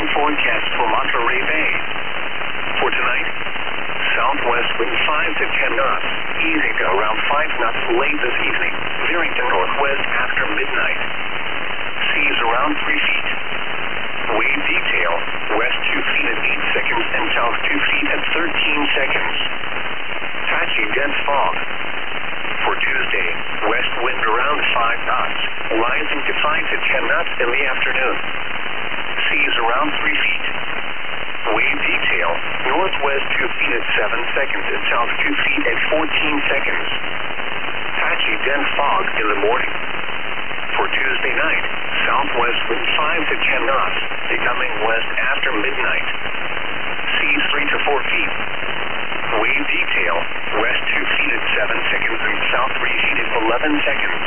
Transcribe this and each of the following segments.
wind forecast for Monterey Bay. For tonight, southwest wind 5 to 10 knots, easing to around 5 knots late this evening, veering to northwest after midnight. Seas around 3 feet. Wave detail, west 2 feet at 8 seconds and south 2 feet at 13 seconds. Patchy dense fog. For Tuesday, west wind around 5 knots, rising to 5 to 10 knots in the afternoon. Seas around 3 feet. Wave detail, northwest 2 feet at 7 seconds and south 2 feet at 14 seconds. Patchy dense fog in the morning. For Tuesday night, southwest wind 5 to 10 knots, becoming west after midnight. Seas 3 to 4 feet. Wave detail, west 2 feet at 7 seconds and south 3 feet at 11 seconds.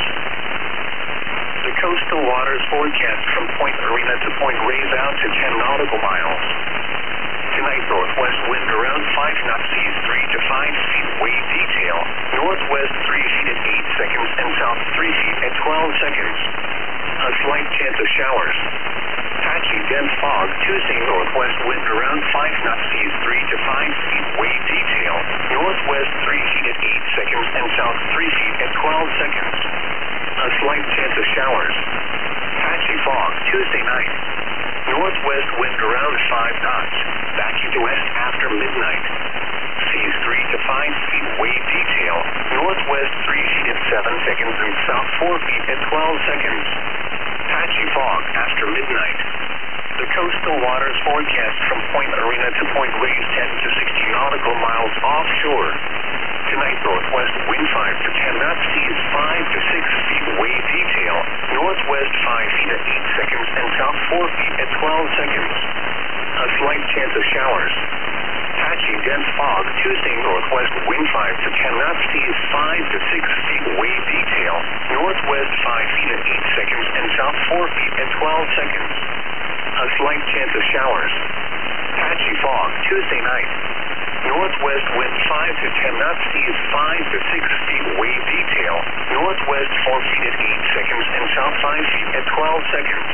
The coastal waters forecast from Point Arena to Point Reyes out to 10 nautical miles. Tonight, northwest wind around 5 knots, seas 3 to 5 feet. Wave detail, northwest 3 feet at 8 seconds and south 3 feet at 12 seconds. A slight chance of showers. Patchy dense fog. Tuesday, northwest wind around 5 knots, seas 3 to 5 feet. Wave detail, northwest 3 feet at 8 seconds and south 3 feet at 12 seconds. A slight chance of showers. Patchy fog. Tuesday night. Northwest wind around 5 knots, backing to west after midnight. Seas 3 to 5 feet. Wave detail, northwest 3 feet at 7 seconds and south 4 feet at 12 seconds. Patchy fog after midnight. The coastal waters forecast from Point Arena to Point Reyes 10 to 60 nautical miles offshore. Tonight, northwest wind 5 to 10 knots, seas 5 to 6 feet. Wave detail, northwest 5 feet at 8 seconds and south 4 feet at 12 seconds. A slight chance of showers. Patchy dense fog. Tuesday, northwest wind 5 to 10 knots, seas 5 to 6 feet. Wave detail, northwest 5 feet at 8 seconds and south 4 feet at 12 seconds. A slight chance of showers. Patchy fog. Tuesday night. Northwest wind 5 to 10 knots, seas 5 to 6 feet. Wave detail, northwest 4 feet at 8 seconds and south 5 feet at 12 seconds.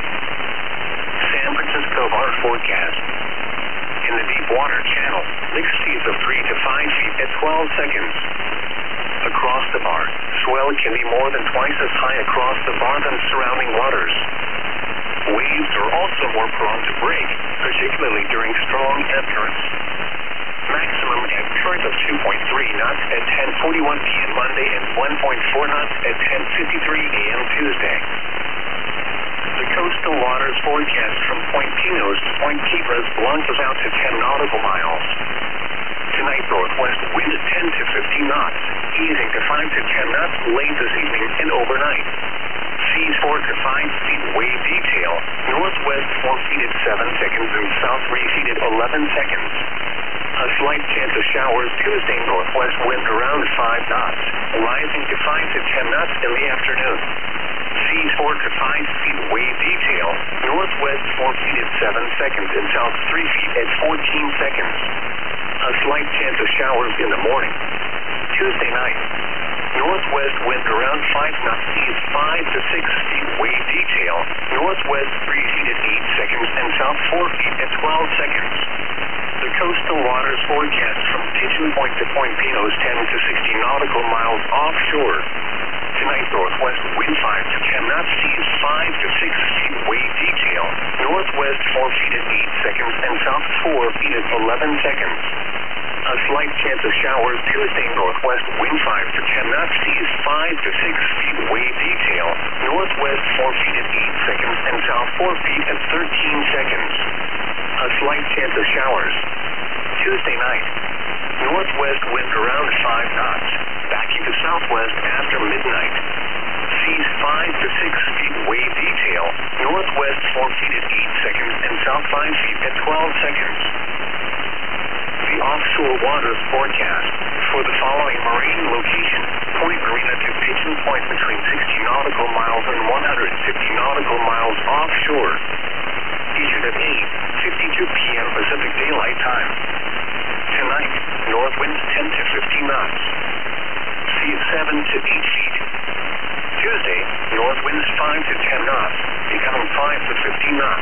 San Francisco bar forecast. In the deep water channel, mixed seas of 3 to 5 feet at 12 seconds. Across the bar, swell can be more than twice as high across the bar than surrounding waters. Waves are also more prone to break, particularly during strong ebb currents. Maximum ebb current of 2.3 knots at 10:41 p.m. Monday and 1.4 knots at 10:53 a.m. Tuesday. The coastal waters forecast from Point Pinos to Point Quebras Blancas out to 10 nautical miles. Tonight, northwest wind 10 to 15 knots, easing to 5 to 10 knots late this evening and overnight. Seas 4 to 5 feet. Wave detail, northwest 4 feet at 7 seconds and south 3 feet at 11 seconds. A slight chance of showers. Tuesday, northwest wind around 5 knots, rising to 5 to 10 knots in the afternoon. Seas 4 to 5 feet. Wave detail, northwest 4 feet at 7 seconds and south 3 feet at 14 seconds. A slight chance of showers in the morning. Tuesday night. Northwest wind around 5 knots, seas 5 to 6 feet. Wave detail, northwest 3 feet at 8 seconds and south 4 feet at 12 seconds. The coastal waters forecast from Pigeon Point to Point Pinos 10 to 60 nautical miles offshore. Tonight, northwest wind 5 to 10 knots, seas 5 to 6 feet. Wave detail, northwest 4 feet at 8 seconds and south 4 feet at 11 seconds. A slight chance of showers. Tuesday, northwest wind 5 to 10 knots, seas 5 to 6 feet. Wave detail, northwest 4 feet at 8 seconds and south 4 feet at 13 seconds. A slight chance of showers. Tuesday night. Northwest wind around 5 knots, backing to southwest after midnight. Seas 5 to 6 feet. Wave detail, northwest 4 feet at 8 seconds and south 5 feet at 12 seconds. The offshore waters forecast for the following marine location: Point Arena to Pigeon Point between 60 nautical miles and 150 nautical miles offshore. Issued at 8:52 p.m. Pacific Daylight Time. Tonight, north winds 10 to 15 knots. Seas 7 to 8 feet. Tuesday, north winds 5 to 10 knots, becoming 5 to 15 knots.